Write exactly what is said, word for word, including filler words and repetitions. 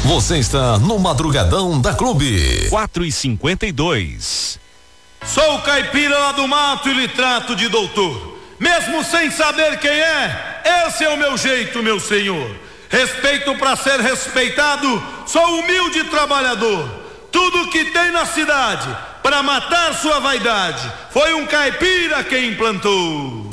Você está no Madrugadão da Clube. quatro e cinquenta e dois. Sou caipira lá do mato e lhe trato de doutor. Mesmo sem saber quem é, esse é o meu jeito, meu senhor. Respeito pra ser respeitado, sou humilde trabalhador. Tudo que tem na cidade, pra matar sua vaidade, foi um caipira quem implantou.